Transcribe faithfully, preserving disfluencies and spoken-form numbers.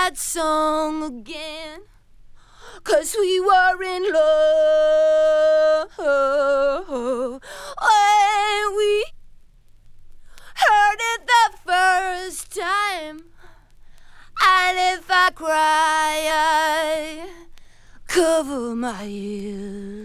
that song again, 'cause we were in love when we heard it the first time. And if I cry, I cover my ears.